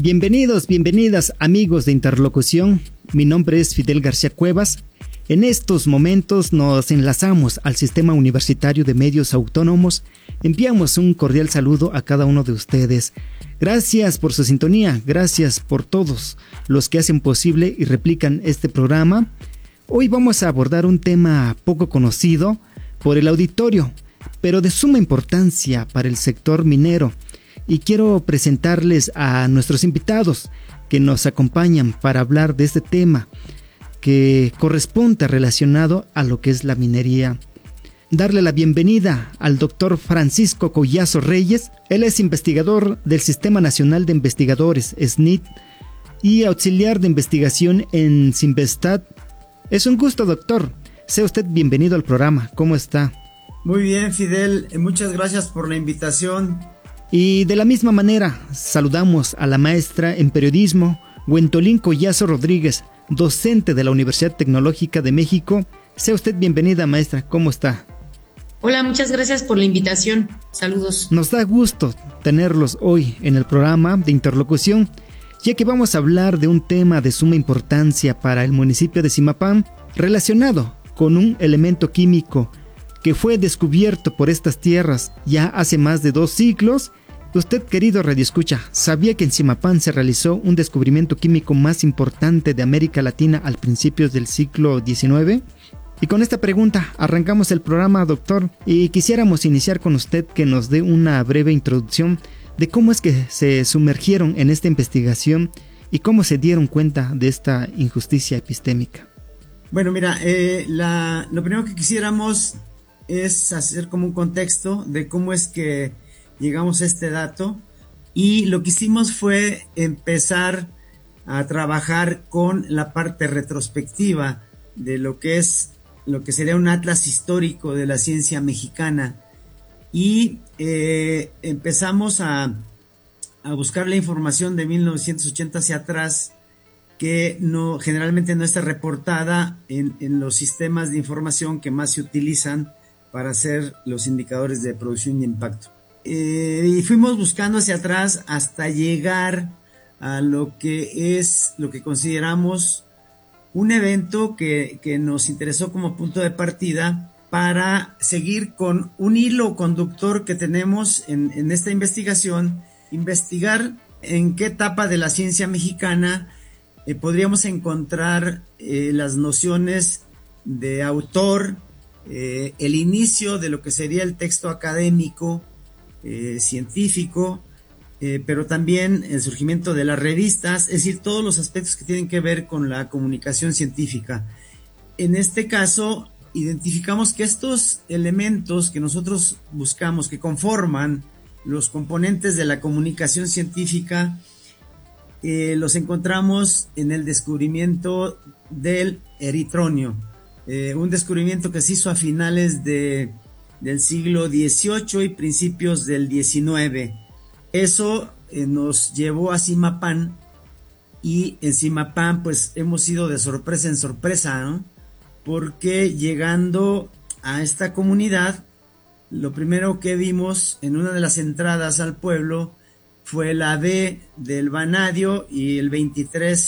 Bienvenidos, bienvenidas amigos de Interlocución. Mi nombre es Fidel García Cuevas. En estos momentos nos enlazamos al Sistema Universitario de Medios Autónomos. Enviamos un cordial saludo a cada uno de ustedes. Gracias por su sintonía, gracias por todos los que hacen posible y replican este programa. Hoy vamos a abordar un tema poco conocido por el auditorio, pero de suma importancia para el sector minero. Y quiero presentarles a nuestros invitados que nos acompañan para hablar de este tema que corresponde relacionado a lo que es la minería. Darle la bienvenida al doctor Francisco Collazo Reyes. Él es investigador del Sistema Nacional de Investigadores, SNIT, y auxiliar de investigación en Sinvestat. Es un gusto, doctor. Sea usted bienvenido al programa. ¿Cómo está? Muy bien, Fidel. Muchas gracias por la invitación. Y de la misma manera, saludamos a la maestra en periodismo, Wentolín Collazo Rodríguez, docente de la Universidad Tecnológica de México. Sea usted bienvenida, maestra. ¿Cómo está? Hola, muchas gracias por la invitación. Saludos. Nos da gusto tenerlos hoy en el programa de Interlocución, ya que vamos a hablar de un tema de suma importancia para el municipio de Zimapán, relacionado con un elemento químico que fue descubierto por estas tierras ya hace más de 2 siglos. Usted, querido radioescucha, ¿sabía que en Zimapán se realizó un descubrimiento químico más importante de América Latina al principios del siglo XIX? Y con esta pregunta arrancamos el programa, doctor, y quisiéramos iniciar con usted que nos dé una breve introducción de cómo es que se sumergieron en esta investigación y cómo se dieron cuenta de esta injusticia epistémica. Bueno, mira, lo primero que quisiéramos es hacer como un contexto de cómo es que llegamos a este dato, y lo que hicimos fue empezar a trabajar con la parte retrospectiva de lo que sería un atlas histórico de la ciencia mexicana, y empezamos a buscar la información de 1980 hacia atrás, que generalmente no está reportada en los sistemas de información que más se utilizan para hacer los indicadores de producción y impacto. Y fuimos buscando hacia atrás hasta llegar a lo que consideramos un evento que nos interesó como punto de partida para seguir con un hilo conductor que tenemos en esta investigación, investigar en qué etapa de la ciencia mexicana podríamos encontrar las nociones de autor, el inicio de lo que sería el texto académico, científico, pero también el surgimiento de las revistas, es decir, todos los aspectos que tienen que ver con la comunicación científica. En este caso, identificamos que estos elementos que nosotros buscamos, que conforman los componentes de la comunicación científica, los encontramos en el descubrimiento del eritronio. Un descubrimiento que se hizo a finales del siglo XVIII y principios del XIX. Eso nos llevó a Zimapán, y en Zimapán pues hemos ido de sorpresa en sorpresa, ¿no? Porque llegando a esta comunidad, lo primero que vimos en una de las entradas al pueblo fue la B del vanadio y el 23